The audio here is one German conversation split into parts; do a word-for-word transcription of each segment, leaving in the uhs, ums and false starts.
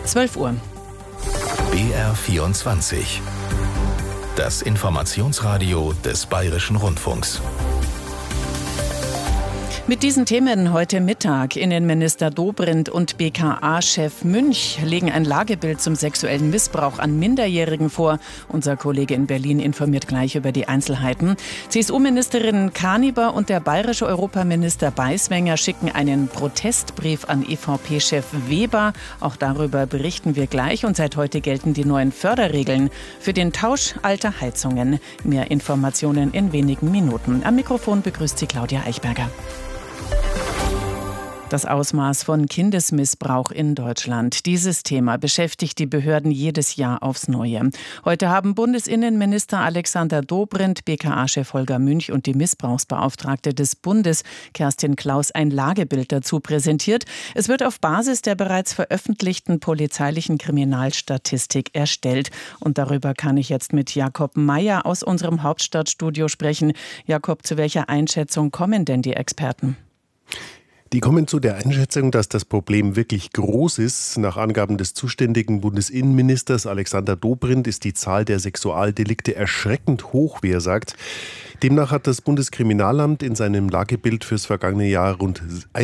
zwölf Uhr. B R vierundzwanzig. Das Informationsradio des Bayerischen Rundfunks. Mit diesen Themen heute Mittag. Innenminister Dobrindt und B K A-Chef Münch legen ein Lagebild zum sexuellen Missbrauch an Minderjährigen vor. Unser Kollege in Berlin informiert gleich über die Einzelheiten. C S U-Ministerin Kaniber und der bayerische Europaminister Beiswenger schicken einen Protestbrief an E V P-Chef Weber. Auch darüber berichten wir gleich. Und seit heute gelten die neuen Förderregeln für den Tausch alter Heizungen. Mehr Informationen in wenigen Minuten. Am Mikrofon begrüßt sie Claudia Eichberger. Das Ausmaß von Kindesmissbrauch in Deutschland. Dieses Thema beschäftigt die Behörden jedes Jahr aufs Neue. Heute haben Bundesinnenminister Alexander Dobrindt, B K A-Chef Holger Münch und die Missbrauchsbeauftragte des Bundes, Kerstin Klaus, ein Lagebild dazu präsentiert. Es wird auf Basis der bereits veröffentlichten polizeilichen Kriminalstatistik erstellt. Und darüber kann ich jetzt mit Jakob Mayer aus unserem Hauptstadtstudio sprechen. Jakob, zu welcher Einschätzung kommen denn die Experten? Die kommen zu der Einschätzung, dass das Problem wirklich groß ist. Nach Angaben des zuständigen Bundesinnenministers Alexander Dobrindt ist die Zahl der Sexualdelikte erschreckend hoch, wie er sagt. Demnach hat das Bundeskriminalamt in seinem Lagebild fürs vergangene Jahr rund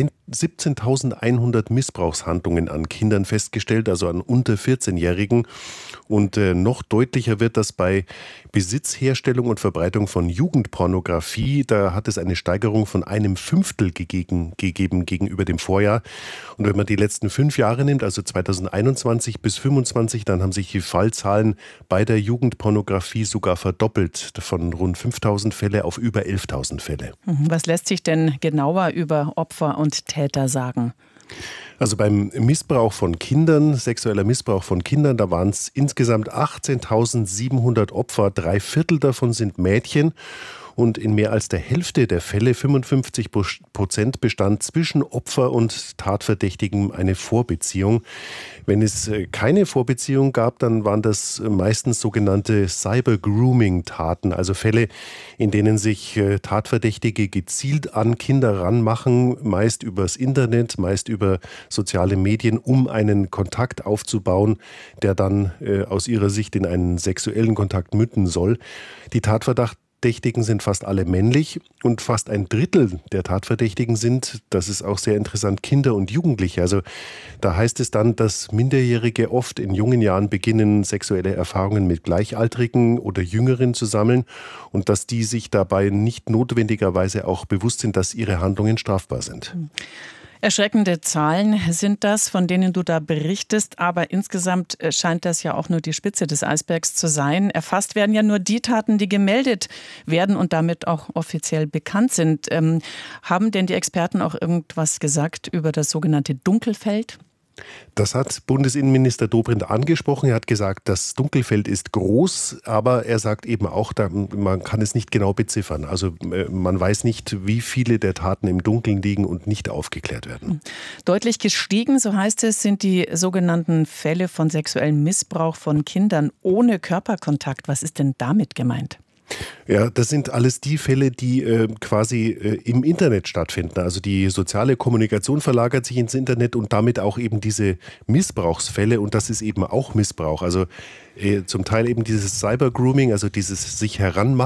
siebzehntausendeinhundert Missbrauchshandlungen an Kindern festgestellt, also an unter vierzehnjährigen. Und äh, noch deutlicher wird das bei Besitz, Herstellung und Verbreitung von Jugendpornografie. Da hat es eine Steigerung von einem Fünftel gegeben, gegeben gegenüber dem Vorjahr. Und wenn man die letzten fünf Jahre nimmt, also zweitausendeinundzwanzig bis zweitausendfünfundzwanzig, dann haben sich die Fallzahlen bei der Jugendpornografie sogar verdoppelt, von rund fünftausend Fälle auf über elftausend Fälle. Was lässt sich denn genauer über Opfer und Täter sagen? Also beim Missbrauch von Kindern, sexueller Missbrauch von Kindern, da waren es insgesamt achtzehntausendsiebenhundert Opfer. Drei Viertel davon sind Mädchen. Und in mehr als der Hälfte der Fälle, fünfundfünfzig Prozent, bestand zwischen Opfer und Tatverdächtigen eine Vorbeziehung. Wenn es keine Vorbeziehung gab, dann waren das meistens sogenannte Cyber-Grooming-Taten, also Fälle, in denen sich Tatverdächtige gezielt an Kinder ranmachen, meist übers Internet, meist über soziale Medien, um einen Kontakt aufzubauen, der dann aus ihrer Sicht in einen sexuellen Kontakt münden soll. Die Tatverdacht Tatverdächtigen sind fast alle männlich und fast ein Drittel der Tatverdächtigen sind, das ist auch sehr interessant, Kinder und Jugendliche. Also da heißt es dann, dass Minderjährige oft in jungen Jahren beginnen, sexuelle Erfahrungen mit Gleichaltrigen oder Jüngeren zu sammeln und dass die sich dabei nicht notwendigerweise auch bewusst sind, dass ihre Handlungen strafbar sind. Erschreckende Zahlen sind das, von denen du da berichtest, aber insgesamt scheint das ja auch nur die Spitze des Eisbergs zu sein. Erfasst werden ja nur die Taten, die gemeldet werden und damit auch offiziell bekannt sind. Ähm, haben denn die Experten auch irgendwas gesagt über das sogenannte Dunkelfeld? Das hat Bundesinnenminister Dobrindt angesprochen. Er hat gesagt, das Dunkelfeld ist groß, aber er sagt eben auch, man kann es nicht genau beziffern. Also man weiß nicht, wie viele der Taten im Dunkeln liegen und nicht aufgeklärt werden. Deutlich gestiegen, so heißt es, sind die sogenannten Fälle von sexuellem Missbrauch von Kindern ohne Körperkontakt. Was ist denn damit gemeint? Ja, das sind alles die Fälle, die äh, quasi äh, im Internet stattfinden. Also die soziale Kommunikation verlagert sich ins Internet und damit auch eben diese Missbrauchsfälle. Und das ist eben auch Missbrauch. Also äh, zum Teil eben dieses Cyber-Grooming, also dieses sich heranmachen.